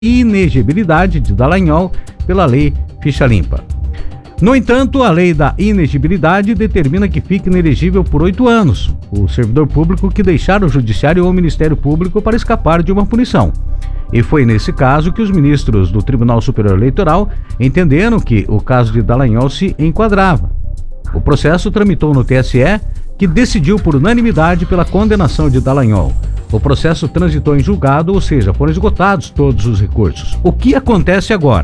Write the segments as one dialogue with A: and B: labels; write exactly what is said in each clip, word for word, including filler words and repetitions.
A: inegibilidade de Dallagnol pela lei Ficha Limpa. No entanto, a lei da inegibilidade determina que fique inelegível por oito anos o servidor público que deixar o Judiciário ou o Ministério Público para escapar de uma punição. E foi nesse caso que os ministros do Tribunal Superior Eleitoral entenderam que o caso de Dallagnol se enquadrava. O processo tramitou no T S E, que decidiu por unanimidade pela condenação de Dallagnol. O processo transitou em julgado, ou seja, foram esgotados todos os recursos. O que acontece agora?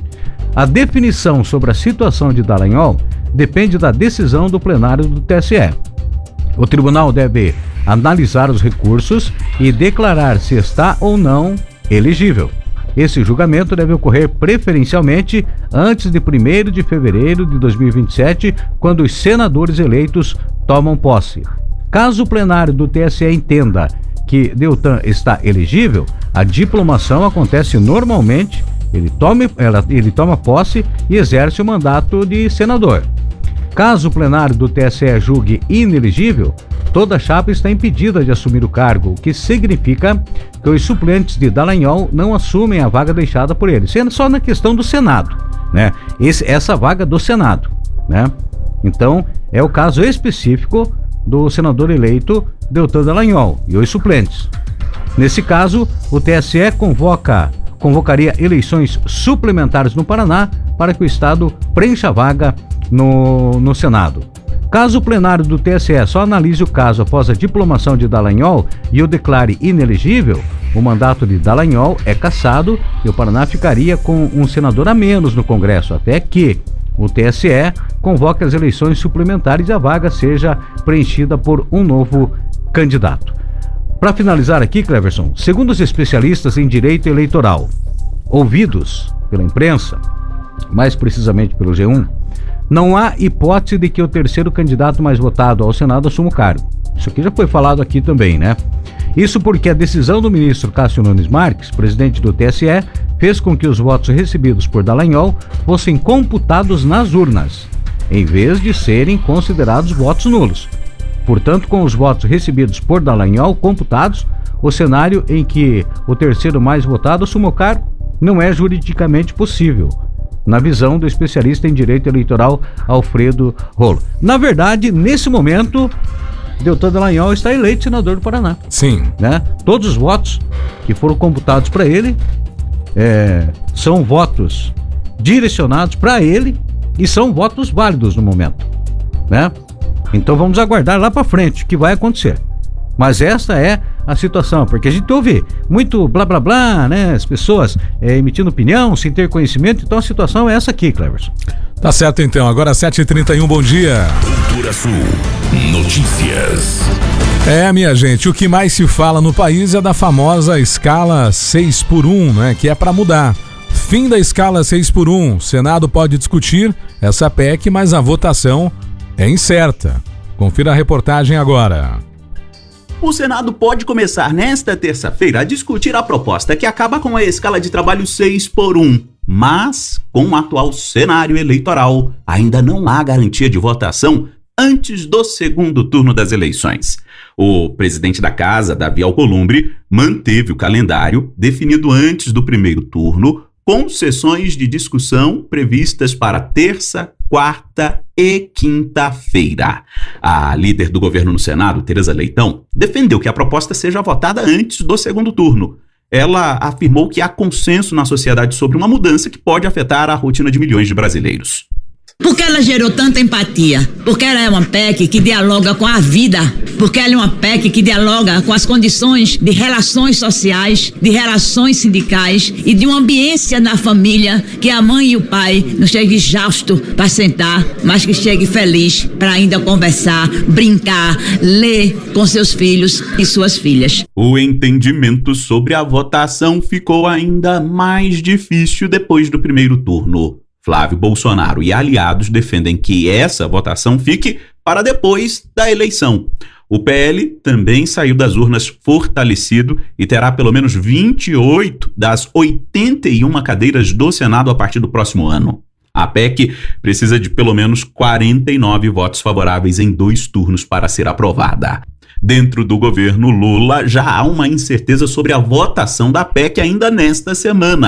A: A definição sobre a situação de Dallagnol depende da decisão do plenário do T S E. O tribunal deve analisar os recursos e declarar se está ou não elegível. Esse julgamento deve ocorrer preferencialmente antes de primeiro de fevereiro de dois mil e vinte e sete, quando os senadores eleitos tomam posse. Caso o plenário do T S E entenda que Deltan está elegível, a diplomação acontece normalmente. Ele toma, ela, ele toma posse e exerce o mandato de senador. Caso o plenário do T S E julgue inelegível, toda a chapa está impedida de assumir o cargo, o que significa que os suplentes de Dallagnol não assumem a vaga deixada por ele, sendo só na questão do Senado, né? Esse, essa vaga do Senado, né? Então, é o caso específico do senador eleito Deltan Dallagnol e os suplentes. Nesse caso, o T S E convoca convocaria eleições suplementares no Paraná para que o Estado preencha a vaga no, no Senado. Caso o plenário do T S E só analise o caso após a diplomação de Dallagnol e o declare inelegível, o mandato de Dallagnol é cassado e o Paraná ficaria com um senador a menos no Congresso, até que o T S E convoque as eleições suplementares e a vaga seja preenchida por um novo candidato. Para finalizar aqui, Cleverson, segundo os especialistas em direito eleitoral, ouvidos pela imprensa, mais precisamente pelo G um, não há hipótese de que o terceiro candidato mais votado ao Senado assuma o cargo. Isso aqui já foi falado aqui também, né? Isso porque a decisão do ministro Cássio Nunes Marques, presidente do T S E, fez com que os votos recebidos por Dallagnol fossem computados nas urnas, em vez de serem considerados votos nulos. Portanto, com os votos recebidos por Dallagnol computados, o cenário em que o terceiro mais votado assuma o cargo não é juridicamente possível, na visão do especialista em direito eleitoral Alfredo Rolo. Na verdade, nesse momento, Deltan Dallagnol está eleito senador do Paraná.
B: Sim.
A: Né? Todos os votos que foram computados para ele é, são votos direcionados para ele e são votos válidos no momento, né? Então vamos aguardar lá para frente o que vai acontecer. Mas essa é a situação, porque a gente ouve muito blá blá blá, né? As pessoas é, emitindo opinião sem ter conhecimento, então a situação é essa aqui, Cleverson.
B: Tá certo então, agora sete e trinta e um, bom dia.
C: Cultura Sul Notícias.
B: É, minha gente, o que mais se fala no país é da famosa escala seis por um, né? Que é para mudar. Fim da escala seis por um. O Senado pode discutir essa P E C, mas a votação é incerta. Confira a reportagem agora.
D: O Senado pode começar nesta terça-feira a discutir a proposta que acaba com a escala de trabalho seis por um. Mas, com o atual cenário eleitoral, ainda não há garantia de votação antes do segundo turno das eleições. O presidente da Casa, Davi Alcolumbre, manteve o calendário definido antes do primeiro turno, com sessões de discussão previstas para terça, quarta e quinta-feira. A líder do governo no Senado, Tereza Leitão, defendeu que a proposta seja votada antes do segundo turno. Ela afirmou que há consenso na sociedade sobre uma mudança que pode afetar a rotina de milhões de brasileiros.
E: Porque ela gerou tanta empatia, porque ela é uma P E C que dialoga com a vida, porque ela é uma P E C que dialoga com as condições de relações sociais, de relações sindicais e de uma ambiência na família, que a mãe e o pai não cheguem exausto para sentar, mas que chegue feliz para ainda conversar, brincar, ler com seus filhos e suas filhas.
D: O entendimento sobre a votação ficou ainda mais difícil depois do primeiro turno. Flávio Bolsonaro e aliados defendem que essa votação fique para depois da eleição. O P L também saiu das urnas fortalecido e terá pelo menos vinte e oito das oitenta e uma cadeiras do Senado a partir do próximo ano. A P E C precisa de pelo menos quarenta e nove votos favoráveis em dois turnos para ser aprovada. Dentro do governo Lula, já há uma incerteza sobre a votação da P E C ainda nesta semana.